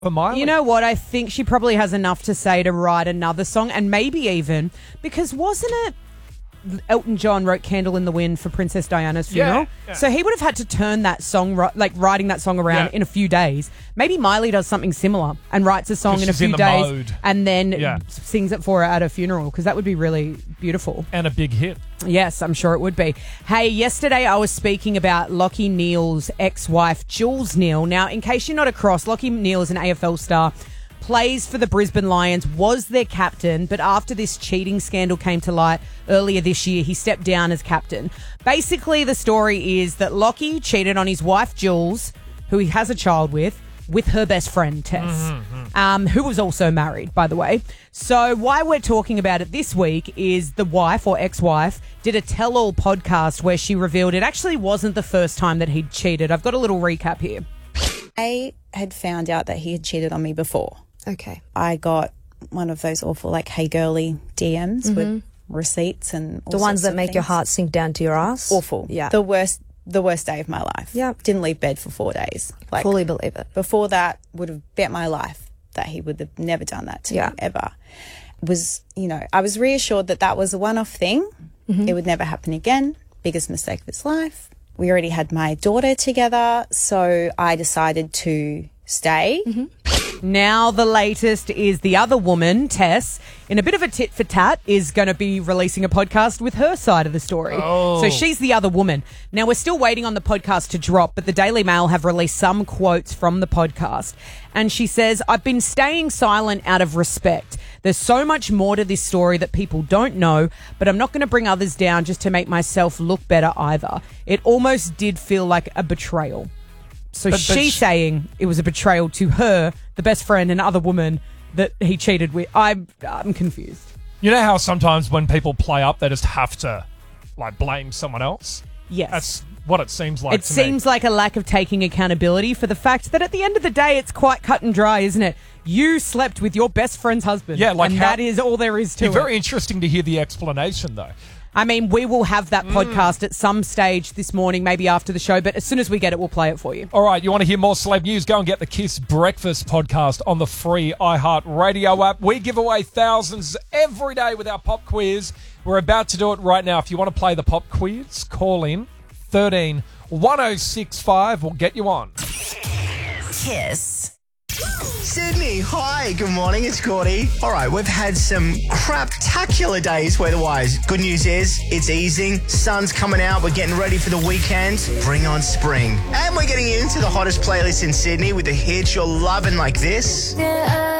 for Miley. You know what? I think she probably has enough to say to write another song, and maybe even because wasn't it Elton John wrote Candle in the Wind for Princess Diana's funeral? Yeah. So he would have had to turn that song, writing that song around in a few days. Maybe Miley does something similar and writes a song in a few days mode. and then sings it for her at her funeral, because that would be really beautiful. And a big hit. Yes, I'm sure it would be. Hey, yesterday I was speaking about Lockie Neal's ex-wife, Jules Neal. Now, in case you're not across, Lockie Neal is an AFL star, plays for the Brisbane Lions, was their captain, but after this cheating scandal came to light earlier this year, he stepped down as captain. Basically, the story is that Lockie cheated on his wife, Jules, who he has a child with her best friend, Tess, who was also married, by the way. So why we're talking about it this week is the wife or ex-wife did a tell-all podcast where she revealed it actually wasn't the first time that he'd cheated. I've got a little recap here. I had found out that he had cheated on me before. Okay. I got one of those awful, like, hey girly DMs with receipts and all The ones sorts that make of your things. heart sink down to your ass. Awful. Yeah. The worst day of my life. Yeah. Didn't leave bed for 4 days. Like, Fully believe it. before that, would have bet my life that he would have never done that to me, ever. I was reassured that that was a one-off thing. It would never happen again. Biggest mistake of his life. We already had my daughter together, so I decided to stay. Now the latest is the other woman, Tess, in a bit of a tit for tat, is going to be releasing a podcast with her side of the story. So she's the other woman. Now we're still waiting on the podcast to drop, but the Daily Mail have released some quotes from the podcast. And she says, I've been staying silent out of respect. There's so much more to this story that people don't know, but I'm not going to bring others down just to make myself look better either. It almost did feel like a betrayal. So she's saying it was a betrayal to her, the best friend and other woman that he cheated with. I'm confused. You know how sometimes when people play up, they just have to, like, blame someone else? Yes. That's what it seems like It seems like a lack of taking accountability for the fact that at the end of the day, it's quite cut and dry, isn't it? You slept with your best friend's husband. Yeah, like and that is all there is to it. Very interesting to hear the explanation, though. I mean, we will have that podcast at some stage this morning, maybe after the show, but as soon as we get it, we'll play it for you. All right, you want to hear more celeb news? Go and get the Kiss Breakfast podcast on the free iHeartRadio app. We give away thousands every day with our pop quiz. We're about to do it right now. If you want to play the pop quiz, call in 13 1065. We'll get you on. Kiss. Sydney, hi, good morning, it's Gordy. All right, we've had some craptacular days weather-wise. Good news is, it's easing, sun's coming out, we're getting ready for the weekend. Bring on spring. And we're getting into the hottest playlist in Sydney with the hits you're loving like this. Yeah.